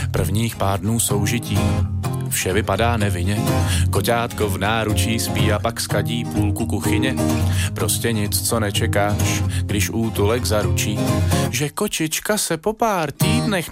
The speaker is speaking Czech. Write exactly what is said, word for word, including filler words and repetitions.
prvních pár dnů soužití. Vše vypadá nevinně, koťátko v náručí spí a pak skadí půlku kuchyně. Prostě nic, co nečekáš, když útulek zaručí, že kočička se po pár týdnech